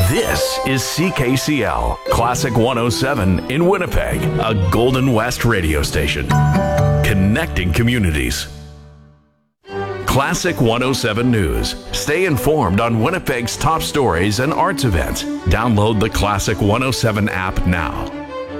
This is CKCL, Classic 107 in Winnipeg, a Golden West radio station. Connecting communities. Classic 107 News. Stay informed on Winnipeg's top stories and arts events. Download the Classic 107 app now.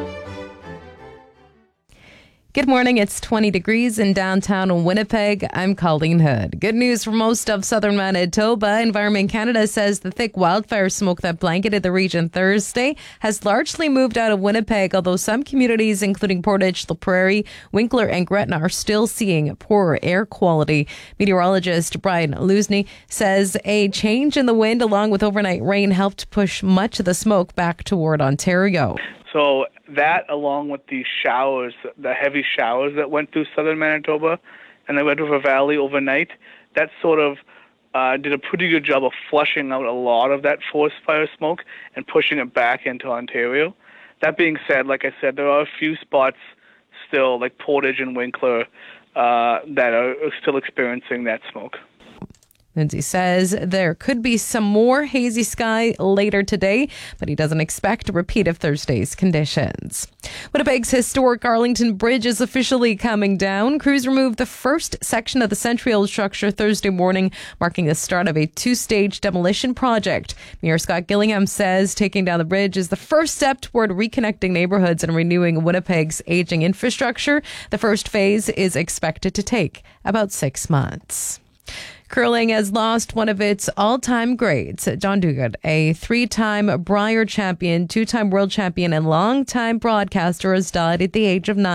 Good morning. It's 20 degrees in downtown Winnipeg. I'm Colleen Hood. Good news for most of southern Manitoba. Environment Canada says the thick wildfire smoke that blanketed the region Thursday has largely moved out of Winnipeg, although some communities, including Portage, La Prairie, Winkler, and Gretna, are still seeing poorer air quality. Meteorologist Brian Lusney says a change in the wind along with overnight rain helped push much of the smoke back toward Ontario. So that, along with the showers, the heavy showers that went through southern Manitoba and the Red River Valley overnight, that sort of did a pretty good job of flushing out a lot of that forest fire smoke and pushing it back into Ontario. That being said, like I said, there are a few spots still, like Portage and Winkler, that are still experiencing that smoke. Lindsay says there could be some more hazy sky later today, but he doesn't expect a repeat of Thursday's conditions. Winnipeg's historic Arlington Bridge is officially coming down. Crews removed the first section of the central structure Thursday morning, marking the start of a two-stage demolition project. Mayor Scott Gillingham says taking down the bridge is the first step toward reconnecting neighborhoods and renewing Winnipeg's aging infrastructure. The first phase is expected to take about 6 months. Curling has lost one of its all-time greats. John Duguid, a 3-time Brier champion, 2-time world champion, and long-time broadcaster, has died at the age of 9.